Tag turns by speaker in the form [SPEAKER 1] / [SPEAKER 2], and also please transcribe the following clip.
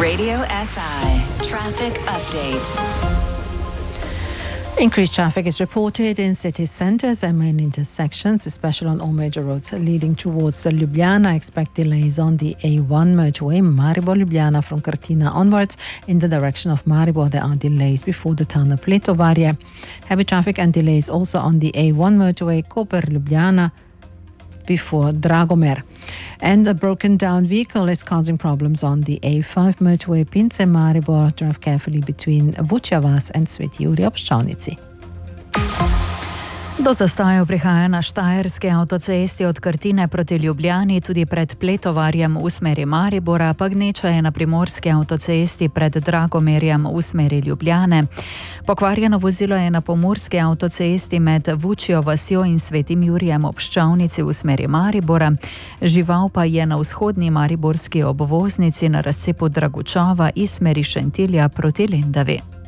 [SPEAKER 1] Radio SI Traffic Update.
[SPEAKER 2] Increased traffic is reported in city centres and main intersections, especially on all major roads leading towards Ljubljana. Expect delays on the A1 motorway, Maribor-Ljubljana from Cortina onwards. In the direction of Maribor, there are delays before the town of Letovarje. Heavy traffic and delays also on the A1 motorway, Koper-Ljubljana before Dragomer. And a broken down vehicle is causing problems on the A5 motorway Pince-Maribor. Drive carefully between Vučja vas and Sveti Jurij ob Ščavnici.
[SPEAKER 3] Do zastojev prihaja na štajerski avtocesti od Krtine proti Ljubljani, tudi pred Pletovarjem v smeri Maribora, pa gneča je na primorski avtocesti pred Dragomerjem v smeri Ljubljane. Pokvarjeno vozilo je na pomurski avtocesti med Vučjo vasjo in Svetim Jurijem ob Ščavnici v smeri Maribora. Žival pa je na vzhodni mariborski obvoznici na razcepu Dragučova iz smeri Šentilja proti Lendavi.